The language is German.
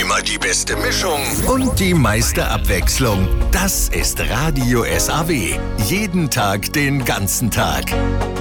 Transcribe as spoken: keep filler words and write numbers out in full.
Immer die beste Mischung und die meiste Abwechslung. Das ist Radio S A W. Jeden Tag, den ganzen Tag.